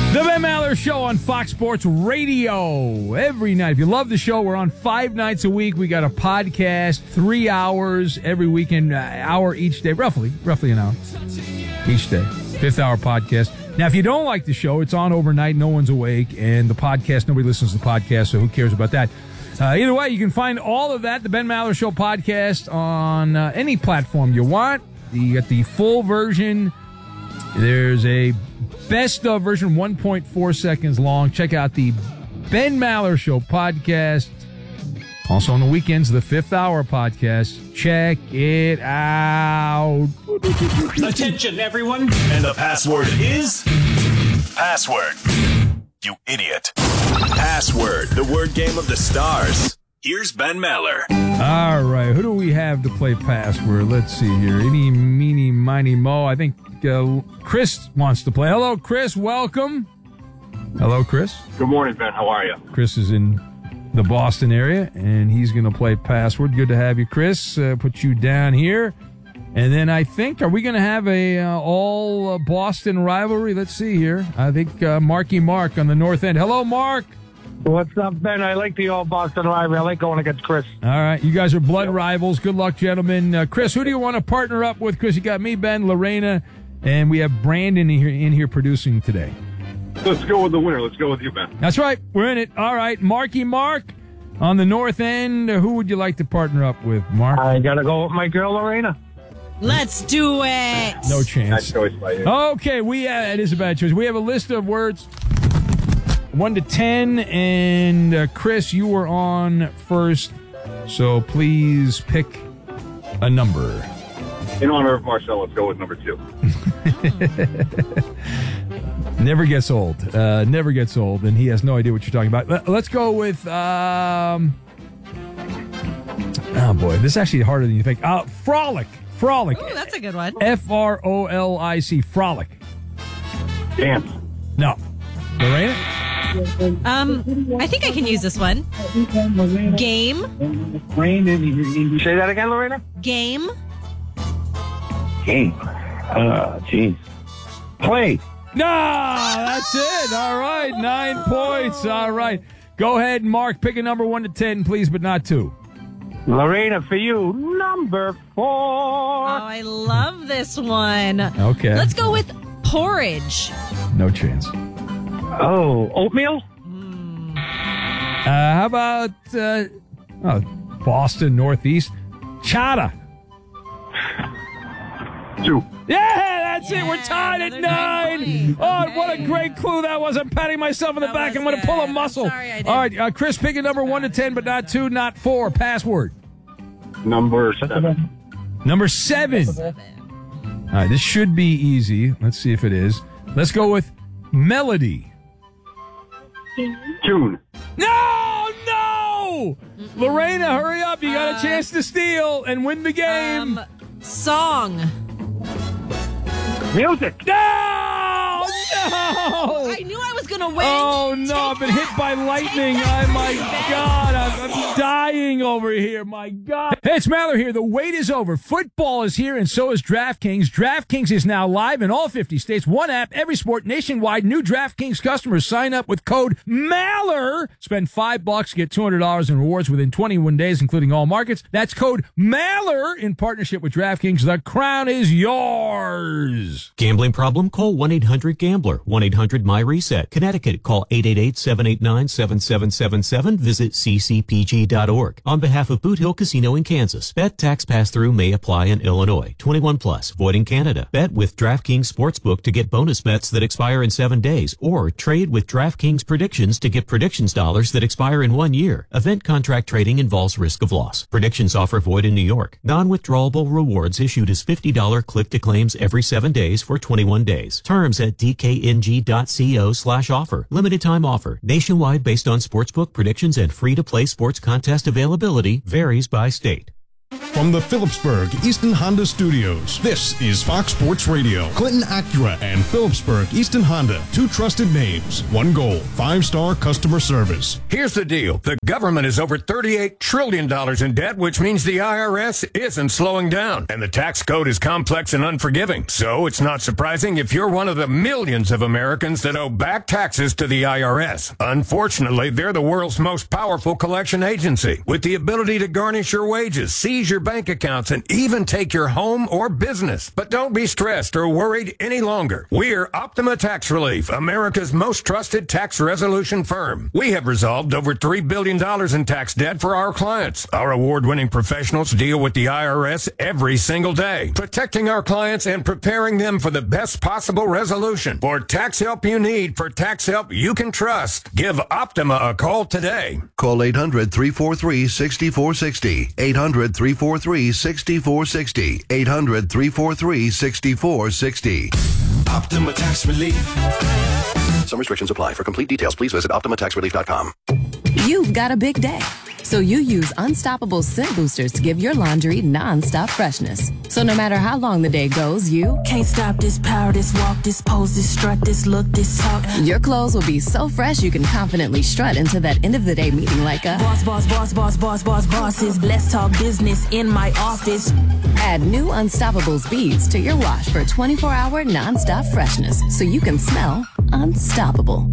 The Ben Maller Show on Fox Sports Radio every night. If you love the show, we're on 5 nights a week. We got a podcast, 3 hours every weekend, hour each day, roughly an hour each day. 5th hour podcast. Now, if you don't like the show, it's on overnight. No one's awake, and the podcast, nobody listens to the podcast, so who cares about that? Either way, you can find all of that, the Ben Maller Show podcast, on any platform you want. You got the full version. There's a best of version, 1.4 seconds long. Check out the Ben Maller Show podcast. Also on the weekends, the 5th hour podcast. Check it out. Attention, everyone. And the password is... Password. You idiot. Password, the word game of the stars. Here's Ben Maller. All right, who do we have to play password? Let's see here. Any, meeny, miny, mo. I think Chris wants to play. Hello, Chris. Welcome. Hello, Chris. Good morning, Ben. How are you? Chris is in the Boston area, and he's going to play password. Good to have you, Chris. Put you down here. And then I think, are we going to have a all Boston rivalry? Let's see here. I think Marky Mark on the north end. Hello, Mark. What's up, Ben? I like the old Boston rivalry. I like going against Chris. All right. You guys are blood rivals. Good luck, gentlemen. Chris, who do you want to partner up with? Chris, you got me, Ben, Lorena, and we have Brandon in here producing today. Let's go with the winner. Let's go with you, Ben. That's right. We're in it. All right. Marky Mark on the north end. Who would you like to partner up with, Mark? I got to go with my girl, Lorena. Let's do it. No chance. Bad choice by you. Okay. It is a bad choice. We have a list of words 1 to 10, and Chris, you were on first, so please pick a number. In honor of Marcel, let's go with number 2. Never gets old. Never gets old, and he has no idea what you're talking about. Let's go with, oh boy, this is actually harder than you think. Frolic. Frolic. Ooh, that's a good one. Frolic. Frolic. Dance. No. Lorena? I think I can use this one. Game. Say that again, Lorena? Game. Game. Jeez. Play. No, that's it. All right, 9 points. All right. Go ahead, Mark. Pick a number 1 to 10, please, but not 2. Lorena, for you, number 4. Oh, I love this one. Okay. Let's go with porridge. No chance. Oh, oatmeal? How about Boston, Northeast? Chata. 2. Yeah, that's it. We're tied at another 9. 9 points. Oh, what a great clue that was. I'm patting myself on the back. I'm going to pull a muscle. Sorry, I did. All right, Chris, pick a number 1 to 10, but not 2, not 4. Password. Number 7. Number 7. All right, this should be easy. Let's see if it is. Let's go with melody. Tune. No! Lorena, hurry up. You got a chance to steal and win the game. Song. Music. No! I knew I was going to win. Oh, no. I've been hit by lightning. Oh, my God. I'm dying over here. My God. Hey, it's Maller here. The wait is over. Football is here, and so is DraftKings. DraftKings is now live in all 50 states. One app, every sport, nationwide. New DraftKings customers sign up with code MALLER. Spend $5, get $200 in rewards within 21 days, including all markets. That's code MALLER in partnership with DraftKings. The crown is yours. Gambling problem? Call 1-800-GAMBLER. 1-800-MY-RESET. Connecticut, call 888-789-7777. Visit ccpg.org. On behalf of Boot Hill Casino in Kansas, bet tax pass-through may apply in Illinois. 21 plus, void in Canada. Bet with DraftKings Sportsbook to get bonus bets that expire in 7 days, or trade with DraftKings Predictions to get predictions dollars that expire in 1 year. Event contract trading involves risk of loss. Predictions offer void in New York. Non-withdrawable rewards issued as $50 click-to-claims every 7 days for 21 days. Terms at dkng.co/offer. Limited time offer. Nationwide based on sportsbook predictions and free-to-play sports contest availability varies by state. from the Phillipsburg Easton Honda Studios. This is Fox Sports Radio. Clinton Acura and Phillipsburg Easton Honda. 2 trusted names. 1 goal. 5-star customer service. Here's the deal. The government is over $38 trillion in debt, which means the IRS isn't slowing down. And the tax code is complex and unforgiving. So it's not surprising if you're one of the millions of Americans that owe back taxes to the IRS. Unfortunately, they're the world's most powerful collection agency, with the ability to garnish your wages, seize your bank accounts, and even take your home or business. But don't be stressed or worried any longer. We're Optima Tax Relief, America's most trusted tax resolution firm. We have resolved over $3 billion in tax debt for our clients. Our award-winning professionals deal with the IRS every single day, protecting our clients and preparing them for the best possible resolution. For tax help you need, for tax help you can trust, give Optima a call today. Call 800-343-6460. 800-343-6460. 800-343-6460. Optima Tax Relief. Some restrictions apply. For complete details, please visit OptimaTaxRelief.com. You've got a big day, so you use Unstoppable Scent Boosters to give your laundry non-stop freshness. So no matter how long the day goes, you can't stop this power, this walk, this pose, this strut, this look, this talk. Your clothes will be so fresh you can confidently strut into that end of the day meeting like a bosses. Let's talk business in my office. Add new Unstoppables beads to your wash for 24-hour non-stop freshness so you can smell unstoppable.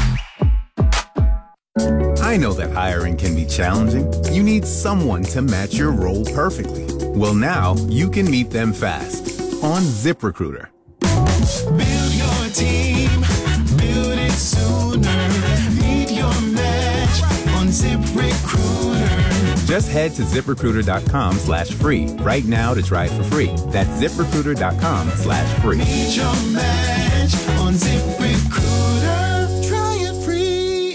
I know that hiring can be challenging. You need someone to match your role perfectly. Well, now you can meet them fast on ZipRecruiter. Build your team, build it sooner. Meet your match on ZipRecruiter. Just head to ZipRecruiter.com/free right now to try it for free. That's ZipRecruiter.com/free. Meet your match on ZipRecruiter. Try it free.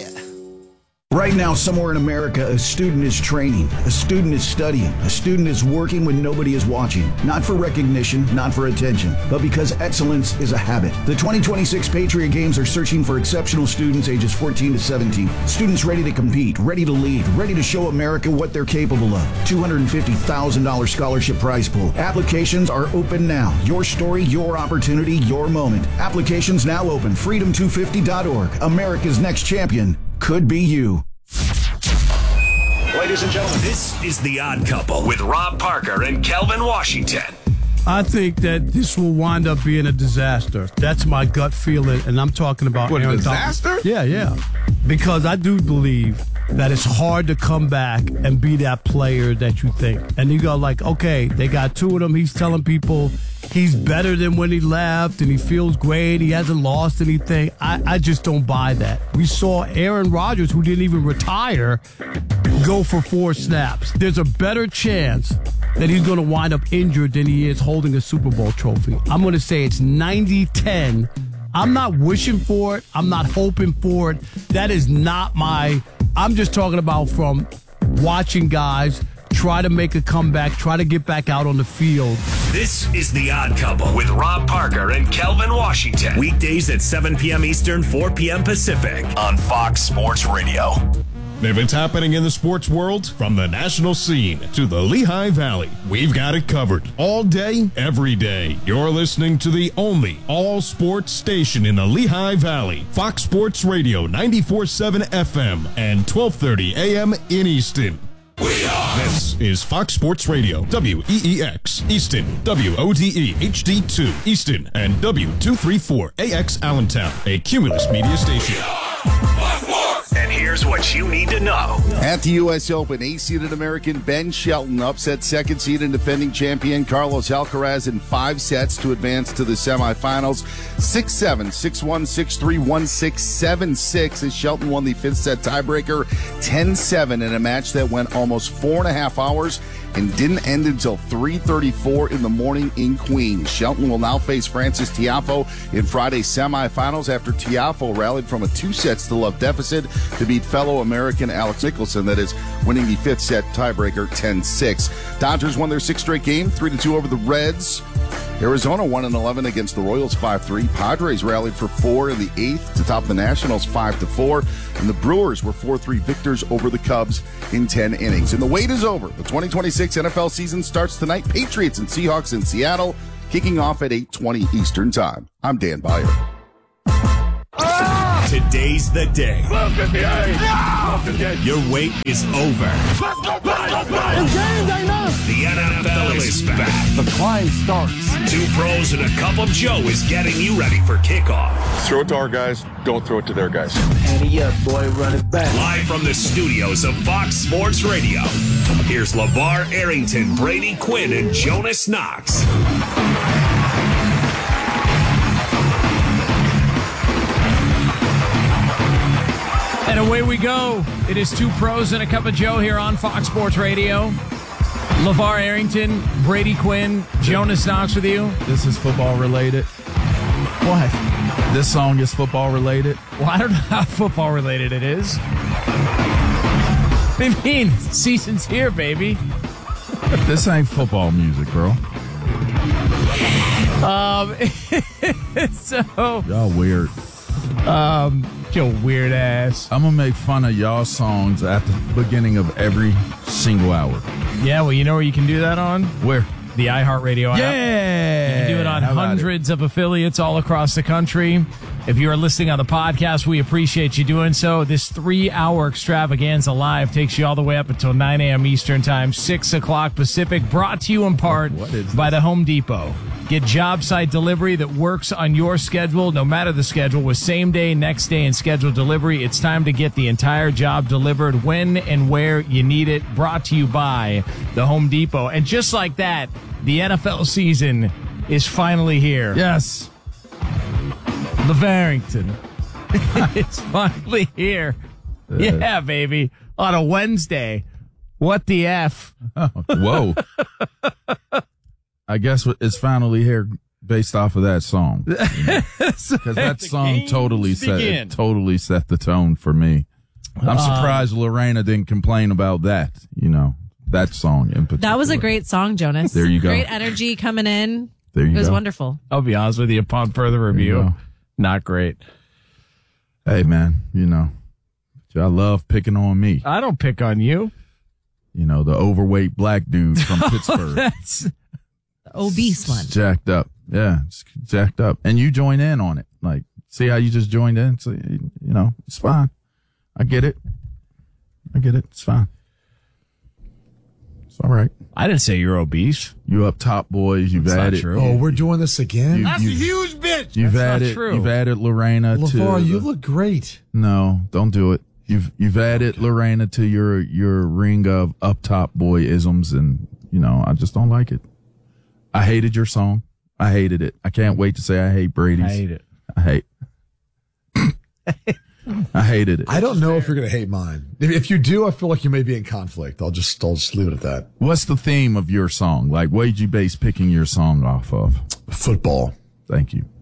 Right now, somewhere in America, a student is training, a student is studying, a student is working when nobody is watching. Not for recognition, not for attention, but because excellence is a habit. The 2026 Patriot Games are searching for exceptional students ages 14 to 17. Students ready to compete, ready to lead, ready to show America what they're capable of. $250,000 scholarship prize pool. Applications are open now. Your story, your opportunity, your moment. Applications now open. Freedom250.org. America's next champion could be you. Ladies and gentlemen, this is The Odd Couple with Rob Parker and Kelvin Washington. I think that this will wind up being a disaster. That's my gut feeling, and I'm talking about What, a Aaron disaster? Donald. Yeah. Because I do believe that it's hard to come back and be that player that you think. And you go like, okay, they got 2 of them. He's telling people he's better than when he left, and he feels great. He hasn't lost anything. I just don't buy that. We saw Aaron Rodgers, who didn't even retire, go for 4 snaps. There's a better chance that he's going to wind up injured than he is holding a Super Bowl trophy. I'm going to say it's 90-10. I'm not wishing for it. I'm not hoping for it. That is not I'm just talking about from watching guys try to make a comeback, try to get back out on the field. This is The Odd Couple with Rob Parker and Kelvin Washington. Weekdays at 7 p.m. Eastern, 4 p.m. Pacific on Fox Sports Radio. If it's happening in the sports world, from the national scene to the Lehigh Valley, we've got it covered. All day, every day. You're listening to the only all-sports station in the Lehigh Valley. Fox Sports Radio, 94.7 FM and 1230 AM in Easton. This is Fox Sports Radio, WEEX, Easton, WODE, HD2, Easton, and W234AX Allentown, a Cumulus media station. And here's what you need to know. At the U.S. Open, eighth-seeded American Ben Shelton upset second-seed and defending champion Carlos Alcaraz in 5 sets to advance to the semifinals. 6-7, 6-1, 6-3, 1-6, 7-6 as Shelton won the 5th set tiebreaker 10-7 in a match that went almost 4.5 hours and didn't end until 3:34 in the morning in Queens. Shelton will now face Francis Tiafoe in Friday's semifinals after Tiafoe rallied from a 2-sets-to-love deficit to beat fellow American Alex Nicholson, that is, winning the 5th set tiebreaker 10-6. Dodgers won their 6th straight game, 3-2 over the Reds. Arizona won in 11 against the Royals 5-3. Padres rallied for 4 in the 8th to top the Nationals 5-4. And the Brewers were 4-3 victors over the Cubs in 10 innings. And the wait is over. The 2026 NFL season starts tonight. Patriots and Seahawks in Seattle, kicking off at 8:20 Eastern Time. I'm Dan Beyer. Today's the day. Your wait is over. The NFL is back. The climb starts. Two pros and a cup of Joe is getting you ready for kickoff. Throw it to our guys. Don't throw it to their guys. Ante up, boy. Run it back. Live from the studios of Fox Sports Radio, here's LeVar Arrington, Brady Quinn, and Jonas Knox. And away we go. It is Two Pros and a Cup of Joe here on Fox Sports Radio. LeVar Arrington, Brady Quinn, Jonas Knox with you. This is football related. What? This song is football related. Well, I don't know how football related it is. What do you mean? Season's here, baby. This ain't football music, bro. So y'all weird. Your weird ass. I'm gonna make fun of y'all songs at the beginning of every single hour. Yeah, well, you know where you can do that on? Where? The iHeartRadio app. Yeah! You can do it on hundreds of affiliates all across the country. If you are listening on the podcast, we appreciate you doing so. This 3-hour extravaganza live takes you all the way up until 9 a.m. Eastern Time, 6 o'clock Pacific, brought to you in part by the Home Depot. Get job site delivery that works on your schedule, no matter the schedule, with same day, next day, and scheduled delivery. It's time to get the entire job delivered when and where you need it. Brought to you by the Home Depot. And just like that, the NFL season is finally here. Yes. LeVar Arrington. It's finally here. Yeah, baby. On a Wednesday. What the F? Whoa. I guess it's finally here based off of that song. Because that song totally set the tone for me. I'm surprised Lorena didn't complain about that, that song in particular. That was a great song, Jonas. There you go. Great energy coming in. There you go. It was wonderful. I'll be honest with you, upon further review, not great. Hey, man, I love picking on me. I don't pick on you. The overweight black dude from Pittsburgh. That's the obese one. Jacked up. Yeah, it's jacked up. And you join in on it. Like, see how you just joined in? So, it's fine. I get it. It's fine. It's all right. I didn't say you're obese. You up top, boys. You've added. True. Oh, we're doing this again? That's a huge bitch. You've That's added. not true. You've added Lorena to. LeVar, you look great. No, don't do it. You've added Lorena to your ring of up top boy isms, and I just don't like it. I hated your song. I hated it. I can't wait to say I hate Brady's. I hate it. I hated it. I don't know if you're going to hate mine. If you do, I feel like you may be in conflict. I'll just leave it at that. What's the theme of your song? Like, what did you base picking your song off of? Football. Thank you.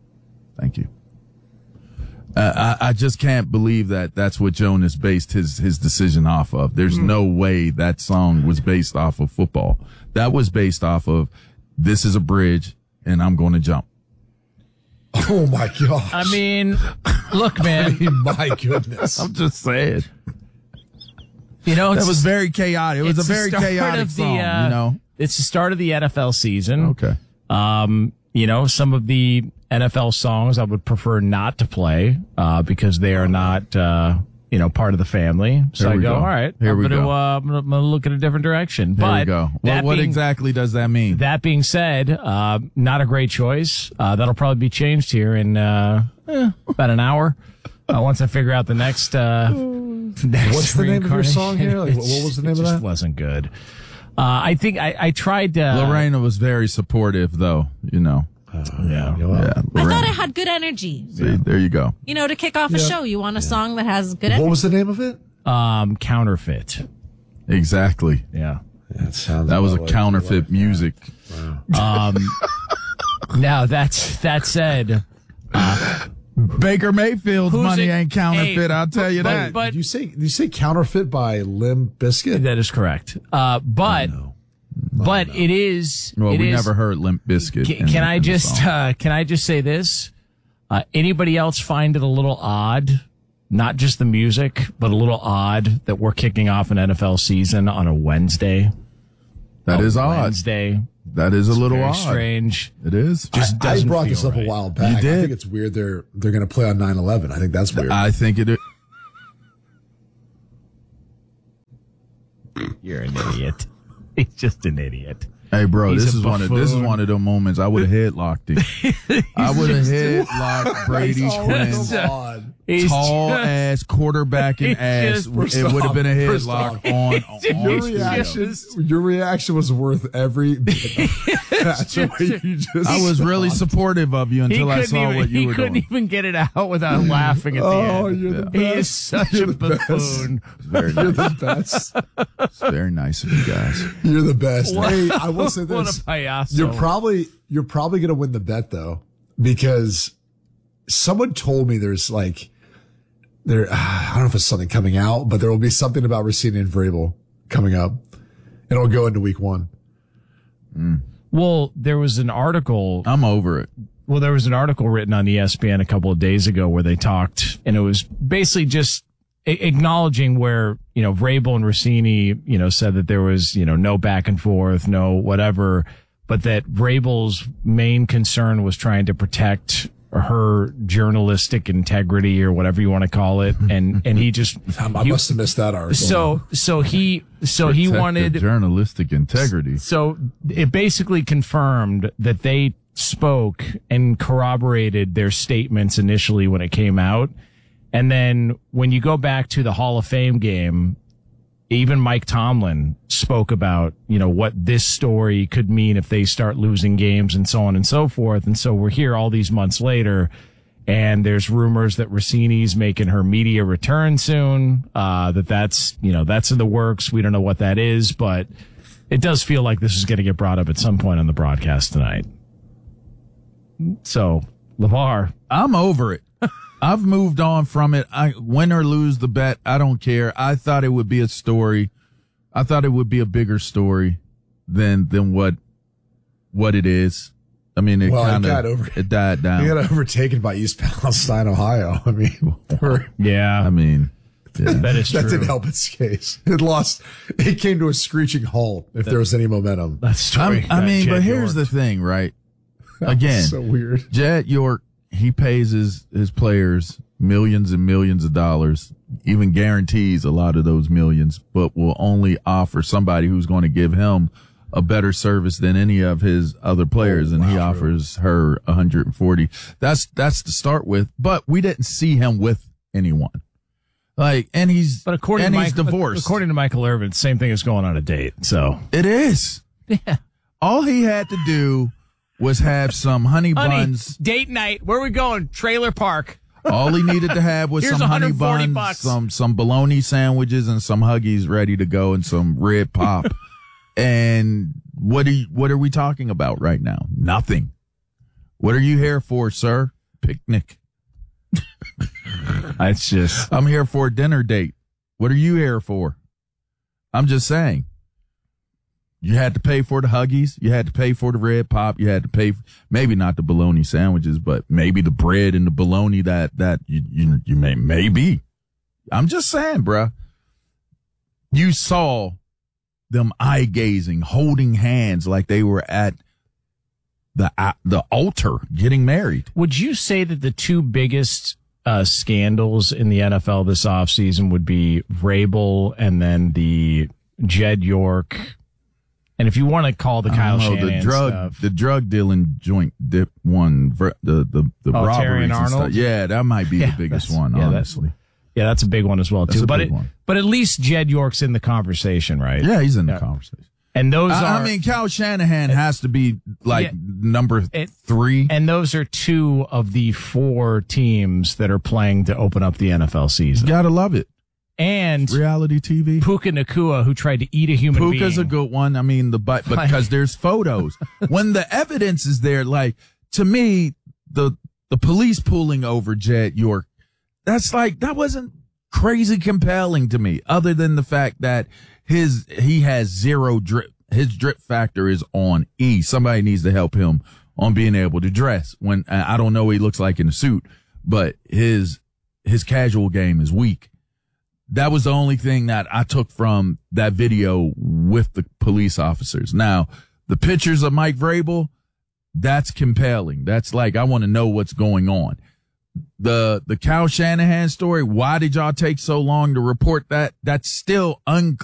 I just can't believe that's what Jonas based his decision off of. There's no way that song was based off of football. That was based off of, this is a bridge and I'm going to jump. Oh my gosh. I mean, look, man. My goodness. I'm just saying. That was very chaotic. It was a very chaotic song, It's the start of the NFL season. Okay. Some of the NFL songs I would prefer not to play because they are not, part of the family. So I go, all right, I'm going to look in a different direction. There but we go. What exactly does that mean? That being said, not a great choice. That'll probably be changed here in about an hour. Once I figure out the next what's the name of your song here? Like, what was the name of that? It just wasn't good. I think I tried. Lorena was very supportive, though. Yeah. I thought it had good energy. See, there you go. To kick off a show, you want a song that has good energy. What was the name of it? Counterfeit. Exactly. Yeah. That was a counterfeit music. Wow. Now that said, Baker Mayfield's money ain't counterfeit. I'll tell you that. But you say counterfeit by Limp Bizkit? That is correct. But But it is. Well, we is, never heard Limp Bizkit. Can I just say this? Anybody else find it a little odd? Not just the music, but a little odd that we're kicking off an NFL season on a Wednesday. That is odd. Wednesday. That is a little very odd. Strange. It is. Just I brought feel this up right. a while back. You did. I think it's weird they're going to play on 9/11. I think that's weird. I think it is. You're an idiot. He's just an idiot. Hey, bro, He's this a is one of those moments I would have headlocked him. I would have headlocked Brady Quinn. Tall ass quarterbacking ass. It would have been a headlock on Your reaction was worth every bit. That's the way you just I was really supportive of you until I saw what you were doing. He couldn't even get it out without laughing at the end. You're the best. He is such a buffoon. Very You're nice. the best. It's very nice of you guys. You're the best. What- Hey, I will say what this. a payaso. You're probably going to win the bet though, because someone told me there's like, I don't know if it's something coming out, but there will be something about Rossini and Vrabel coming up, and it'll go into week 1. Well, there was an article. I'm over it. Well, there was an article written on ESPN a couple of days ago where they talked, and it was basically just acknowledging where, Vrabel and Rossini, said that there was, no back and forth, no whatever, but that Vrabel's main concern was trying to protect her journalistic integrity or whatever you want to call it. And he just, I must have missed that article. So he Protect wanted the journalistic integrity. So it basically confirmed that they spoke and corroborated their statements initially when it came out. And then when you go back to the Hall of Fame game, even Mike Tomlin spoke about, what this story could mean if they start losing games and so on and so forth. And so we're here all these months later, and there's rumors that Rossini's making her media return soon, that's in the works. We don't know what that is, but it does feel like this is going to get brought up at some point on the broadcast tonight. So, LeVar. I'm over it. I've moved on from it. Win or lose the bet, I don't care. I thought it would be a story. I thought it would be a bigger story than what it is. I mean, it died down. He got overtaken by East Palestine, Ohio. I mean, yeah. That is true. That didn't help its case. It came to a screeching halt if there was any momentum. That's true. But here's the thing, right? Again, so weird. Jed York, he pays his players millions and millions of dollars, even guarantees a lot of those millions, but will only offer somebody who's going to give him a better service than any of his other players. He offers her 140. That's to start with, but we didn't see him with anyone. He's divorced. According to Michael Irvin, same thing as going on a date. So it is. Yeah. All he had to do was have some honey buns. Date night. Where are we going? Trailer park. All he needed to have was some honey buns, some bologna sandwiches, and some Huggies ready to go, and some red pop. And what are we talking about right now? Nothing. What are you here for, sir? Picnic. I'm here for a dinner date. What are you here for? I'm just saying. You had to pay for the Huggies. You had to pay for the red pop. You had to pay, maybe not the bologna sandwiches, but maybe the bread and the bologna that you maybe. I'm just saying, bruh. You saw them eye gazing, holding hands like they were at the altar getting married. Would you say that the two biggest scandals in the NFL this offseason would be Vrabel and then the Jed York? And if you want to call the Kyle Shanahan stuff, the drug dealing joint dip one, the robberies and stuff. Yeah, that might be the biggest one, honestly. That's a big one as well too. But at least Jed York's in the conversation, right? Yeah, he's in the conversation. And those Kyle Shanahan has to be number 3. And those are 2 of the 4 teams that are playing to open up the NFL season. You gotta love it. And reality TV. Puka Nacua, who tried to eat a human being. Puka's a good one. I mean, but because there's photos. When the evidence is there, to me, the police pulling over Jed York, that wasn't crazy compelling to me, other than the fact that he has zero his drip factor is on E. Somebody needs to help him on being able to dress. When I don't know what he looks like in a suit, but his casual game is weak. That was the only thing that I took from that video with the police officers. Now, the pictures of Mike Vrabel, that's compelling. That's like, I want to know what's going on. The Kyle Shanahan story, why did y'all take so long to report that? That's still unclear.